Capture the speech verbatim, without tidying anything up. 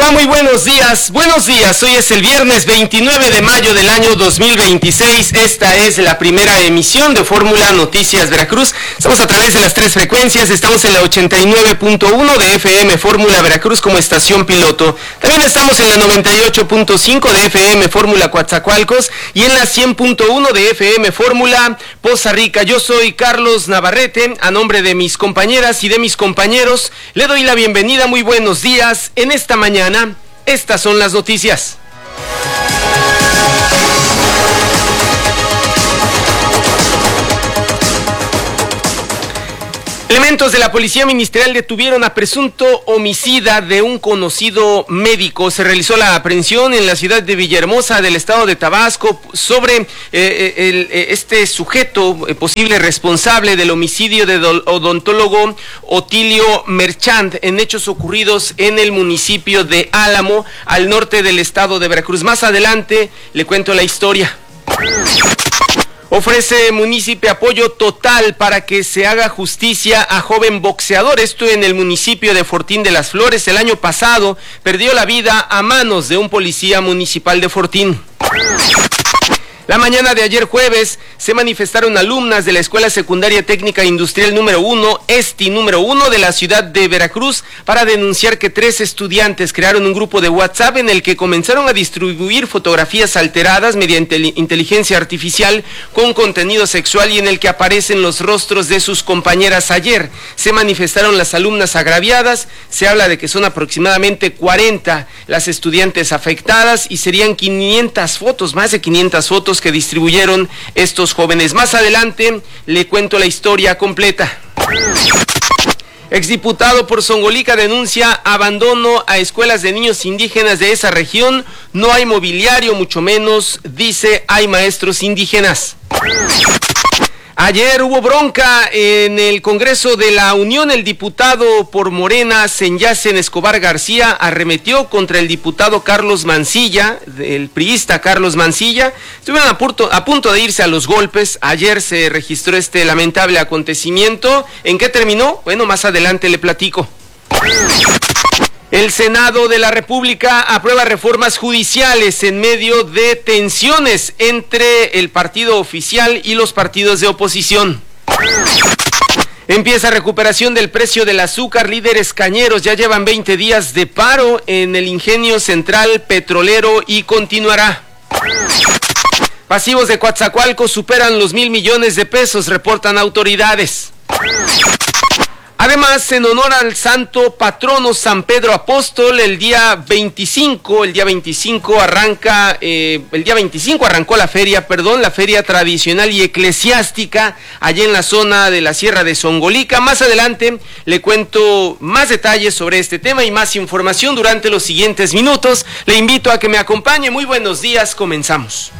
Hola, muy buenos días, buenos días, hoy es el viernes veintinueve de mayo del año dos mil veintiséis, esta es la primera emisión de Fórmula Noticias Veracruz, estamos a través de las tres frecuencias, estamos en la ochenta y nueve punto uno de F M Fórmula Veracruz como estación piloto, también estamos en la noventa y ocho punto cinco de F M Fórmula Coatzacoalcos y en la cien punto uno de F M Fórmula Poza Rica. Yo soy Carlos Navarrete, a nombre de mis compañeras y de mis compañeros, le doy la bienvenida, muy buenos días, en esta mañana Mañana, estas son las noticias. Elementos de la Policía Ministerial detuvieron a presunto homicida de un conocido médico. Se realizó la aprehensión en la ciudad de Villahermosa del estado de Tabasco sobre eh, el, este sujeto eh, posible responsable del homicidio del odontólogo Otilio Merchant en hechos ocurridos en el municipio de Álamo, al norte del estado de Veracruz. Más adelante le cuento la historia. Ofrece municipio apoyo total para que se haga justicia a joven boxeador. Esto en el municipio de Fortín de las Flores. El año pasado perdió la vida a manos de un policía municipal de Fortín. La mañana de ayer jueves se manifestaron alumnas de la Escuela Secundaria Técnica Industrial número uno, ESTI número uno de la ciudad de Veracruz, para denunciar que tres estudiantes crearon un grupo de WhatsApp en el que comenzaron a distribuir fotografías alteradas mediante inteligencia artificial con contenido sexual y en el que aparecen los rostros de sus compañeras. Ayer se manifestaron las alumnas agraviadas, se habla de que son aproximadamente cuarenta las estudiantes afectadas y serían quinientas fotos, más de quinientas fotos que distribuyeron estos jóvenes. Más adelante le cuento la historia completa. Exdiputado por Zongolica denuncia abandono a escuelas de niños indígenas de esa región. No hay mobiliario, mucho menos, dice, hay maestros indígenas. Ayer hubo bronca en el Congreso de la Unión. El diputado por Morena, Senyacen Escobar García, arremetió contra el diputado Carlos Mancilla, el priista Carlos Mancilla. Estuvieron a punto, a punto de irse a los golpes. Ayer se registró este lamentable acontecimiento. ¿En qué terminó? Bueno, más adelante le platico. El Senado de la República aprueba reformas judiciales en medio de tensiones entre el partido oficial y los partidos de oposición. Empieza recuperación del precio del azúcar. Líderes cañeros ya llevan veinte días de paro en el ingenio central petrolero y continuará. Pasivos de Coatzacoalcos superan los mil millones de pesos, reportan autoridades. Además, en honor al santo patrono San Pedro Apóstol, el día veinticinco, el día veinticinco arranca, eh, el día veinticinco arrancó la feria, perdón, la feria tradicional y eclesiástica allá en la zona de la Sierra de Zongolica. Más adelante le cuento más detalles sobre este tema y más información durante los siguientes minutos. Le invito a que me acompañe. Muy buenos días, comenzamos.